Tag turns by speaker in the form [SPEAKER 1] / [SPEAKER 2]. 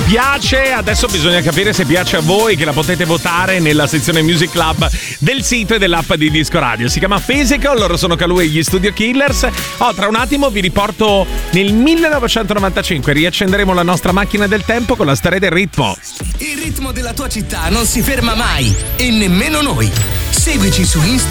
[SPEAKER 1] piace. Adesso bisogna capire se piace a voi, che la potete votare nella sezione Music Club del sito e dell'app di Disco Radio. Si chiama Physical, loro sono Calù e gli Studio Killers. Tra un attimo vi riporto nel 1995, riaccenderemo la nostra macchina del tempo con la storia del ritmo.
[SPEAKER 2] Il ritmo della tua città non si ferma mai e nemmeno noi. Seguici su Instagram